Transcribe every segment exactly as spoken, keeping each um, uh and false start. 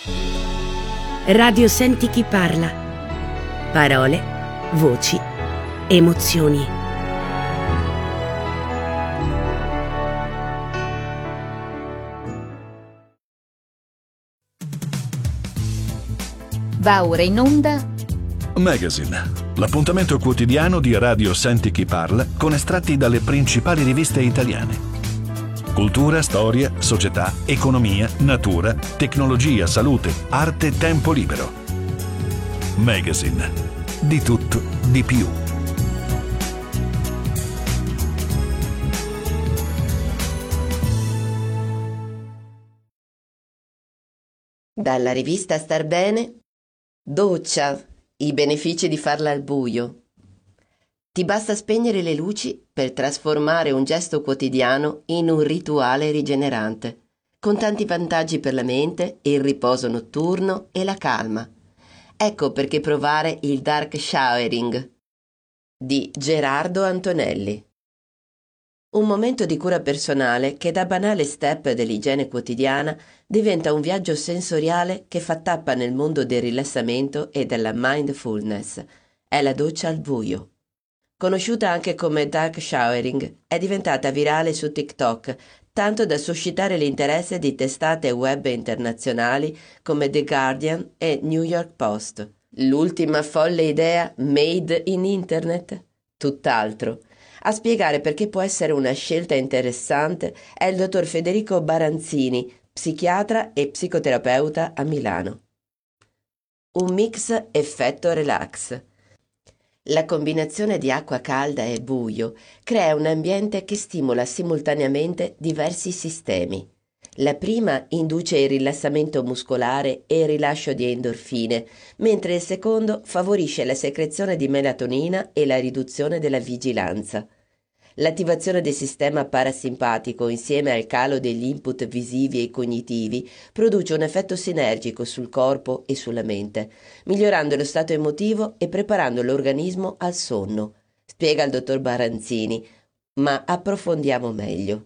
Radio Senti chi parla. Parole, voci, emozioni. Va ora in onda Magazine, l'appuntamento quotidiano di Radio Senti chi parla con estratti dalle principali riviste italiane. Cultura, storia, società, economia, natura, tecnologia, salute, arte, tempo libero. Magazine, di tutto, di più. Dalla rivista Star Bene, doccia, i benefici di farla al buio. Ti basta spegnere le luci per trasformare un gesto quotidiano in un rituale rigenerante, con tanti vantaggi per la mente, il riposo notturno e la calma. Ecco perché provare il dark showering di Gerardo Antonelli. Un momento di cura personale che da banale step dell'igiene quotidiana diventa un viaggio sensoriale che fa tappa nel mondo del rilassamento e della mindfulness. È la doccia al buio. Conosciuta anche come dark showering, è diventata virale su TikTok, tanto da suscitare l'interesse di testate web internazionali come The Guardian e New York Post. L'ultima folle idea made in internet? Tutt'altro. A spiegare perché può essere una scelta interessante è il dottor Federico Baranzini, psichiatra e psicoterapeuta a Milano. Un mix effetto relax. La combinazione di acqua calda e buio crea un ambiente che stimola simultaneamente diversi sistemi. La prima induce il rilassamento muscolare e il rilascio di endorfine, mentre il secondo favorisce la secrezione di melatonina e la riduzione della vigilanza. L'attivazione del sistema parasimpatico insieme al calo degli input visivi e cognitivi produce un effetto sinergico sul corpo e sulla mente, migliorando lo stato emotivo e preparando l'organismo al sonno, spiega il dottor Baranzini, ma approfondiamo meglio.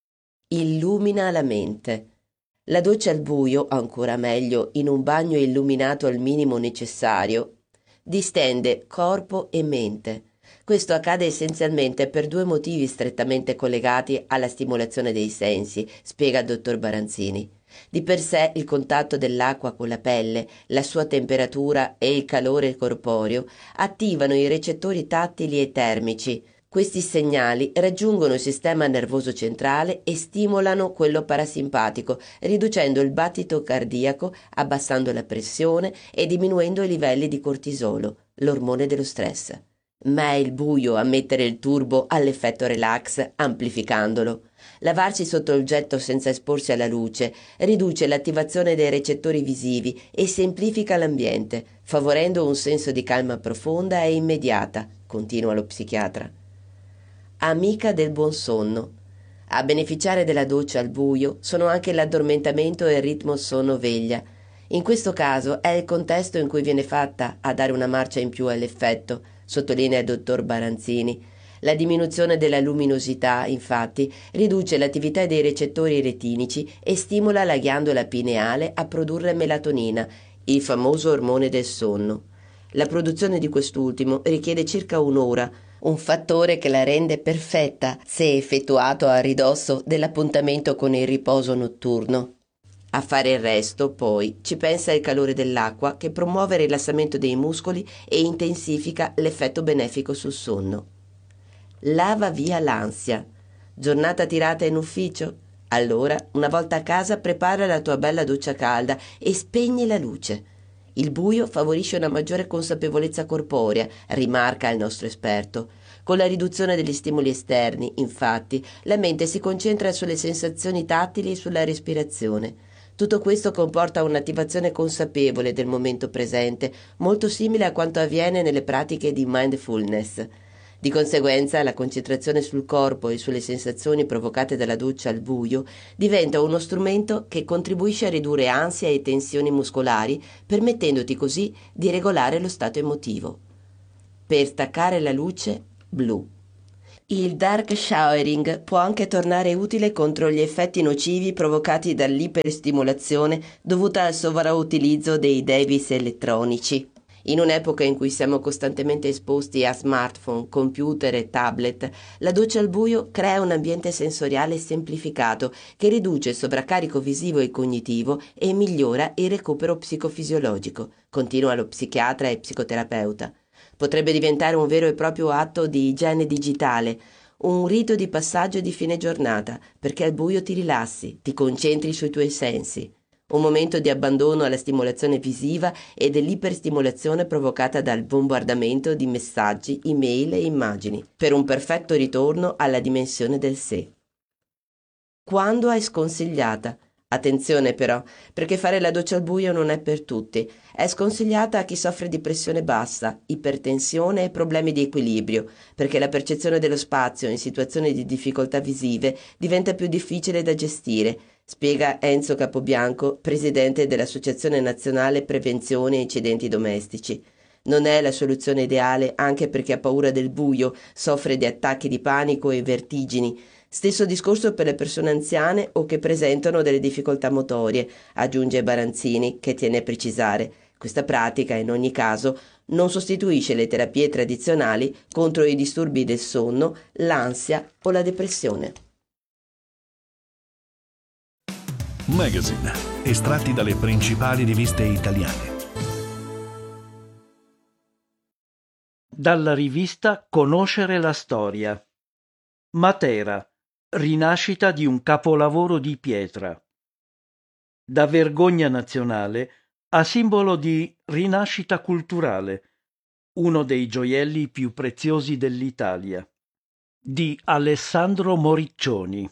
Illumina la mente. La doccia al buio, ancora meglio in un bagno illuminato al minimo necessario, distende corpo e mente. Questo accade essenzialmente per due motivi strettamente collegati alla stimolazione dei sensi, spiega il dottor Baranzini. Di per sé il contatto dell'acqua con la pelle, la sua temperatura e il calore corporeo attivano i recettori tattili e termici. Questi segnali raggiungono il sistema nervoso centrale e stimolano quello parasimpatico, riducendo il battito cardiaco, abbassando la pressione e diminuendo i livelli di cortisolo, l'ormone dello stress. Ma è il buio a mettere il turbo all'effetto relax, amplificandolo. Lavarsi sotto il getto senza esporsi alla luce riduce l'attivazione dei recettori visivi e semplifica l'ambiente, favorendo un senso di calma profonda e immediata, continua lo psichiatra. Amica del buon sonno. A beneficiare della doccia al buio sono anche l'addormentamento e il ritmo sonno-veglia. In questo caso è il contesto in cui viene fatta a dare una marcia in più all'effetto, sottolinea il dottor Baranzini. La diminuzione della luminosità, infatti, riduce l'attività dei recettori retinici e stimola la ghiandola pineale a produrre melatonina, il famoso ormone del sonno. La produzione di quest'ultimo richiede circa un'ora, un fattore che la rende perfetta se effettuato a ridosso dell'appuntamento con il riposo notturno. A fare il resto, poi, ci pensa il calore dell'acqua che promuove il rilassamento dei muscoli e intensifica l'effetto benefico sul sonno. Lava via l'ansia. Giornata tirata in ufficio? Allora, una volta a casa, prepara la tua bella doccia calda e spegni la luce. Il buio favorisce una maggiore consapevolezza corporea, rimarca il nostro esperto. Con la riduzione degli stimoli esterni, infatti, la mente si concentra sulle sensazioni tattili e sulla respirazione. Tutto questo comporta un'attivazione consapevole del momento presente, molto simile a quanto avviene nelle pratiche di mindfulness. Di conseguenza, la concentrazione sul corpo e sulle sensazioni provocate dalla doccia al buio diventa uno strumento che contribuisce a ridurre ansia e tensioni muscolari, permettendoti così di regolare lo stato emotivo. Per staccare la luce, blu. Il dark showering può anche tornare utile contro gli effetti nocivi provocati dall'iperstimolazione dovuta al sovrautilizzo dei device elettronici. In un'epoca in cui siamo costantemente esposti a smartphone, computer e tablet, la doccia al buio crea un ambiente sensoriale semplificato che riduce il sovraccarico visivo e cognitivo e migliora il recupero psicofisiologico, continua lo psichiatra e psicoterapeuta. Potrebbe diventare un vero e proprio atto di igiene digitale, un rito di passaggio di fine giornata, perché al buio ti rilassi, ti concentri sui tuoi sensi. Un momento di abbandono alla stimolazione visiva e dell'iperstimolazione provocata dal bombardamento di messaggi, email e immagini, per un perfetto ritorno alla dimensione del sé. Quando è sconsigliata? Attenzione però, perché fare la doccia al buio non è per tutti. È sconsigliata a chi soffre di pressione bassa, ipertensione e problemi di equilibrio, perché la percezione dello spazio in situazioni di difficoltà visive diventa più difficile da gestire, spiega Enzo Capobianco, presidente dell'Associazione Nazionale Prevenzione Incidenti Domestici. Non è la soluzione ideale anche per chi ha paura del buio, soffre di attacchi di panico e vertigini. Stesso discorso per le persone anziane o che presentano delle difficoltà motorie, aggiunge Baranzini, che tiene a precisare. Questa pratica, in ogni caso, non sostituisce le terapie tradizionali contro i disturbi del sonno, l'ansia o la depressione. Magazine, estratti dalle principali riviste italiane. Dalla rivista Conoscere la storia. Matera, rinascita di un capolavoro di pietra. Da vergogna nazionale a simbolo di rinascita culturale, uno dei gioielli più preziosi dell'Italia. Di Alessandro Moriccioni.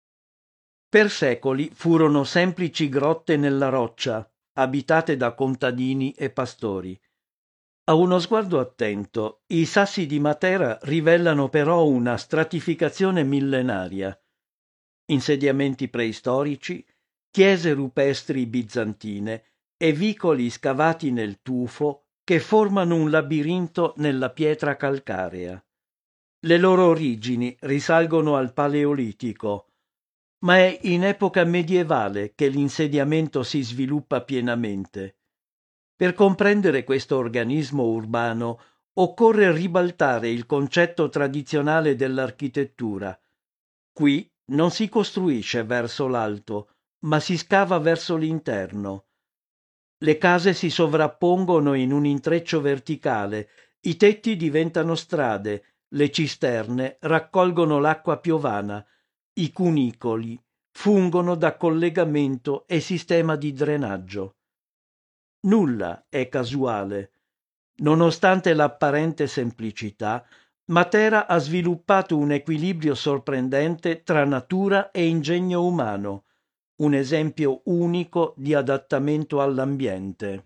Per secoli furono semplici grotte nella roccia, abitate da contadini e pastori. A uno sguardo attento, i sassi di Matera rivelano però una stratificazione millenaria. Insediamenti preistorici, chiese rupestri bizantine e vicoli scavati nel tufo che formano un labirinto nella pietra calcarea. Le loro origini risalgono al Paleolitico, ma è in epoca medievale che l'insediamento si sviluppa pienamente. Per comprendere questo organismo urbano occorre ribaltare il concetto tradizionale dell'architettura. Qui non si costruisce verso l'alto, ma si scava verso l'interno. Le case si sovrappongono in un intreccio verticale, i tetti diventano strade, le cisterne raccolgono l'acqua piovana, i cunicoli fungono da collegamento e sistema di drenaggio. Nulla è casuale. Nonostante l'apparente semplicità, Matera ha sviluppato un equilibrio sorprendente tra natura e ingegno umano, un esempio unico di adattamento all'ambiente.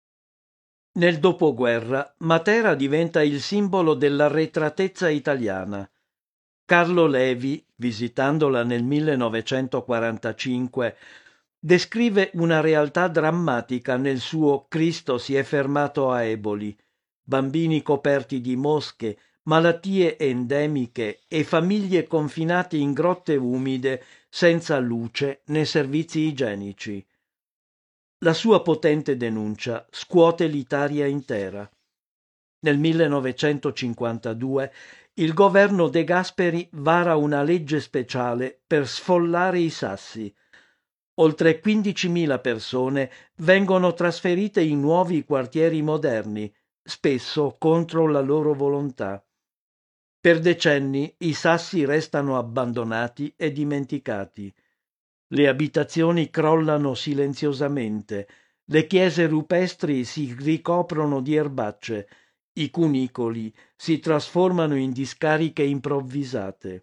Nel dopoguerra, Matera diventa il simbolo dell'arretratezza italiana. Carlo Levi, visitandola nel millenovecentoquarantacinque, descrive una realtà drammatica nel suo Cristo si è fermato a Eboli, bambini coperti di mosche, malattie endemiche e famiglie confinate in grotte umide senza luce né servizi igienici. La sua potente denuncia scuote l'Italia intera. Nel millenovecentocinquantadue il governo De Gasperi vara una legge speciale per sfollare i sassi. Oltre quindicimila persone vengono trasferite in nuovi quartieri moderni, spesso contro la loro volontà. Per decenni i sassi restano abbandonati e dimenticati. Le abitazioni crollano silenziosamente, le chiese rupestri si ricoprono di erbacce, i cunicoli si trasformano in discariche improvvisate.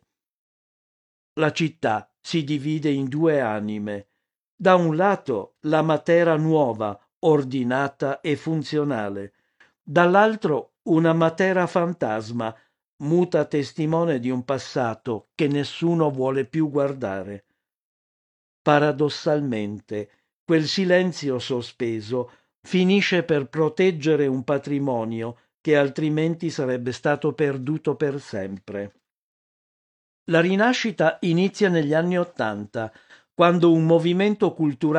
La città si divide in due anime. Da un lato la Matera nuova, ordinata e funzionale, dall'altro una Matera fantasma, muta testimone di un passato che nessuno vuole più guardare. Paradossalmente, quel silenzio sospeso finisce per proteggere un patrimonio che altrimenti sarebbe stato perduto per sempre. La rinascita inizia negli anni Ottanta, quando un movimento culturale